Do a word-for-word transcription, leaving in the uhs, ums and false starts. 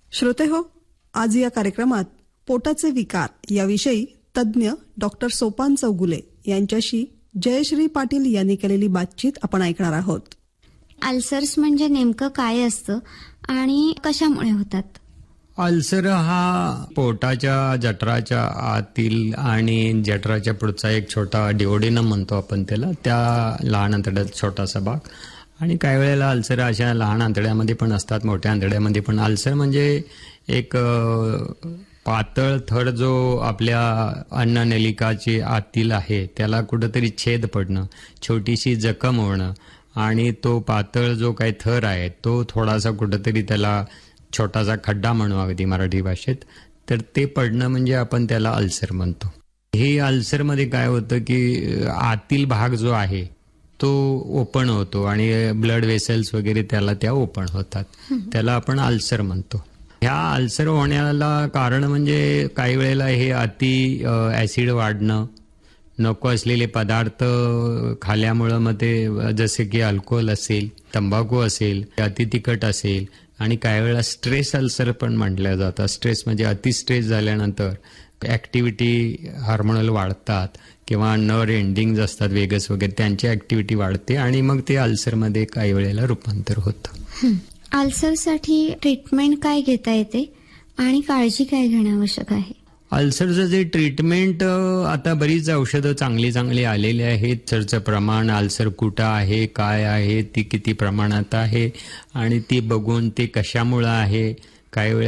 श्रोते हो, आज या कार्यक्रमात पोटाचे विकार याविषयी तज्ज्ञ डॉक्टर सोपान चौगुले यांच्याशी जयश्री पाटील यांनी केलेली बातचीत आपण ऐकणार आहोत. अल्सर्स म्हणजे नेमकं काय असतं आणि कशामुळे होतात? अल्सर हा पोटाच्या जठराच्या आतील आणि जठराच्या पुढचा एक छोटा डिओडिनम म्हणतो आपण त्याला, त्या लहान आंतड्यात छोटासा भाग. आणि काही वेळेला अल्सर अशा लहान आंतड्यामध्ये पण असतात, मोठ्या आंतड्यामध्ये पण. अल्सर म्हणजे एक पातळ थर जो आपल्या अन्ननलिकाची आतील आहे त्याला कुठंतरी छेद पडणं, छोटीशी जखम होणं आणि तो पातळ जो काही थर आहे तो थोडासा कुठंतरी त्याला छोटासा खड्डा म्हणू अगदी मराठी भाषेत, तर ते पडणं म्हणजे आपण त्याला अल्सर म्हणतो. हे अल्सरमध्ये काय होतं की आतील भाग जो आहे तो ओपन होतो आणि ब्लड वेसल्स वगैरे त्याला त्या ओपन होतात, त्याला आपण अल्सर म्हणतो. ह्या अल्सर होण्याला कारण म्हणजे काही वेळेला हे अति ऍसिड वाढणं, नको असलेले पदार्थ खाल्यामुळं मग ते जसे की अल्कोहोल असेल, तंबाखू असेल, अति तिखट असेल, आणि काही वेळेला स्ट्रेस अल्सर पण म्हटलं जातं. स्ट्रेस म्हणजे अति स्ट्रेस झाल्यानंतर ऍक्टिव्हिटी हार्मोनल वाढतात किंवा नर्व एंडिंग्ज असतात, वेगस वगैरे, त्यांची ऍक्टिव्हिटी वाढते आणि मग ते अल्सरमध्ये काही वेळेला रूपांतर होतं. अल्सरसाठी ट्रीटमेंट काय घेता येते आणि काळजी काय घेणं आवश्यक आहे? अल्सरचं जे ट्रीटमेंट, आता बरीच औषधं चांगली चांगली आलेली आहेत. अल्सरचं प्रमाण, अल्सर कुठं आहे, काय आहे, ती किती प्रमाणात आहे आणि ती बघून ते कशामुळं आहे, काही वेळेला